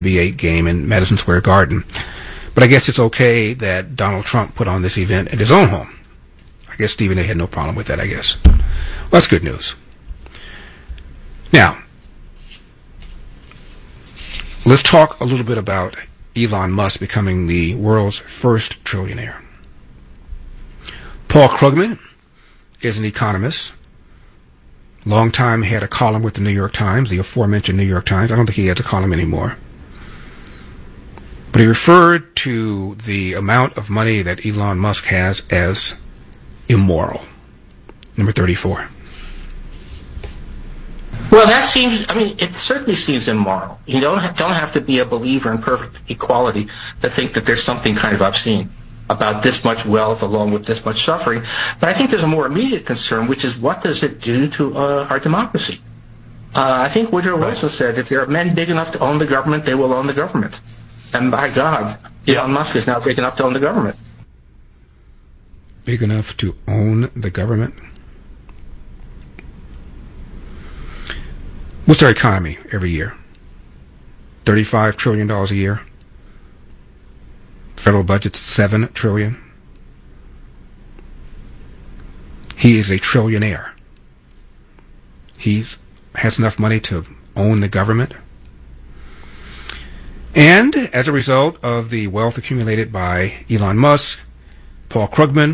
NBA game in Madison Square Garden. But I guess it's okay that Donald Trump put on this event at his own home. I guess Stephen A. had no problem with that, I guess. Well, that's good news. Now, let's talk a little bit about Elon Musk becoming the world's first trillionaire. Paul Krugman is an economist. Long time had a column with the New York Times, the aforementioned New York Times. I don't think he has a column anymore. But he referred to the amount of money that Elon Musk has as immoral. Number 34. Well, it certainly seems immoral. You don't have to be a believer in perfect equality to think that there's something kind of obscene about this much wealth along with this much suffering. But I think there's a more immediate concern, which is what does it do to our democracy? I think Woodrow Wilson said, if there are men big enough to own the government, they will own the government. And by God, Elon Musk is now big enough to own the government. Big enough to own the government? What's our economy every year? $35 trillion a year. Federal budget's $7 trillion. He is a trillionaire. He has enough money to own the government. And as a result of the wealth accumulated by Elon Musk, Paul Krugman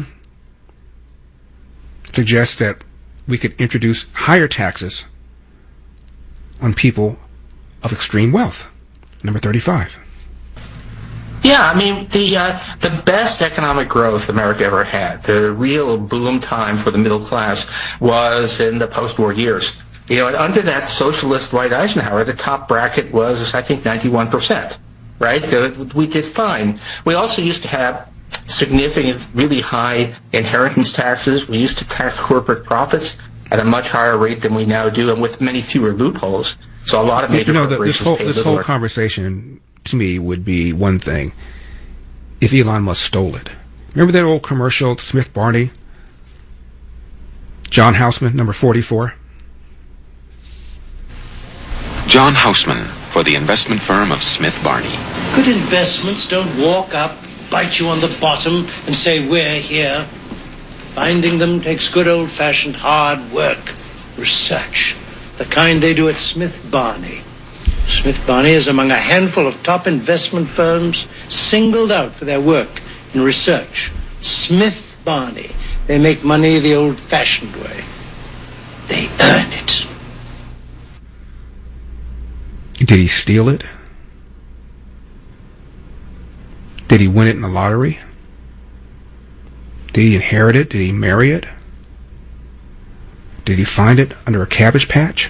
suggests that we could introduce higher taxes on people of extreme wealth. Number 35. Yeah, the best economic growth America ever had, the real boom time for the middle class, was in the post-war years. And under that socialist Dwight Eisenhower, the top bracket was, I think, 91%, right? So we did fine. We also used to have significant, really high inheritance taxes. We used to tax corporate profits at a much higher rate than we now do, and with many fewer loopholes. So a lot of major corporations this whole conversation, to me, would be one thing if Elon Musk stole it. Remember that old commercial, Smith Barney? John Houseman, number 44? John Houseman for the investment firm of Smith Barney. Good investments don't walk up, bite you on the bottom, and say, we're here. Finding them takes good old-fashioned hard work, research, the kind they do at Smith Barney. Smith Barney is among a handful of top investment firms singled out for their work in research. Smith Barney. They make money the old-fashioned way. They earn it. Did he steal it? Did he win it in the lottery? Did he inherit it? Did he marry it? Did he find it under a cabbage patch?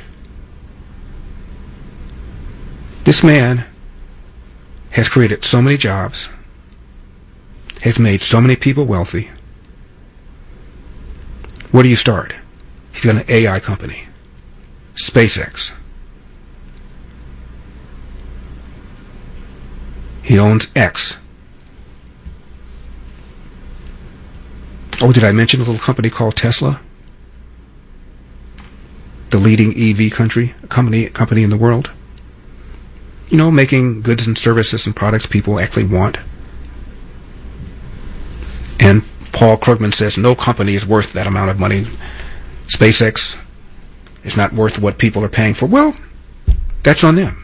This man has created so many jobs, has made so many people wealthy. Where do you start? He's got an AI company, SpaceX. He owns X. Oh, did I mention a little company called Tesla? The leading EV company in the world. Making goods and services and products people actually want. And Paul Krugman says no company is worth that amount of money. SpaceX is not worth what people are paying for. Well, that's on them.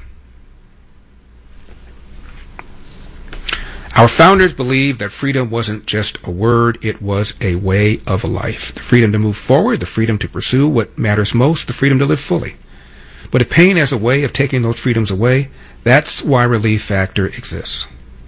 Our founders believed that freedom wasn't just a word, it was a way of life. The freedom to move forward, the freedom to pursue what matters most, the freedom to live fully. But if pain has a way of taking those freedoms away, that's why Relief Factor exists.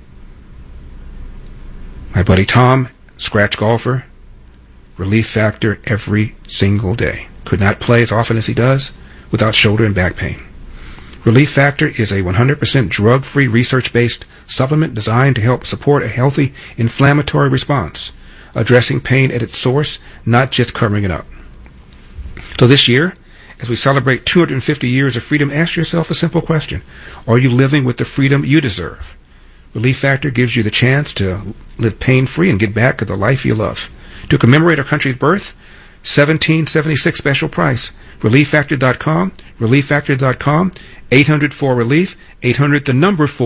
My buddy Tom, scratch golfer, Relief Factor every single day. Could not play as often as he does without shoulder and back pain. Relief Factor is a 100% drug-free, research-based supplement designed to help support a healthy inflammatory response, addressing pain at its source, not just covering it up. So this year, as we celebrate 250 years of freedom, ask yourself a simple question. Are you living with the freedom you deserve? Relief Factor gives you the chance to live pain-free and get back to the life you love. To commemorate our country's birth, $17.76 special price. ReliefFactor.com, ReliefFactor.com, 800-4-RELIEF, 800 the number 4.